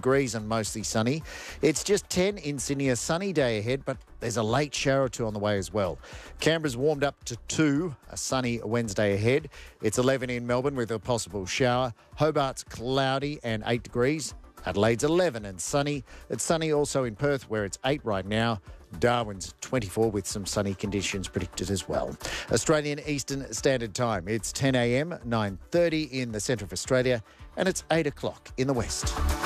degrees and mostly sunny. It's just 10 in Sydney, a sunny day ahead, but there's a late shower or two on the way as well. Canberra's warmed up to 2, a sunny Wednesday ahead. It's 11 in Melbourne with a possible shower. Hobart's cloudy and 8 degrees. Adelaide's 11 and sunny. It's sunny also in Perth, where it's 8 right now. Darwin's 24 with some sunny conditions predicted as well. Australian Eastern Standard Time. It's 10 a.m, 9:30 in the centre of Australia, and it's 8 o'clock in the west.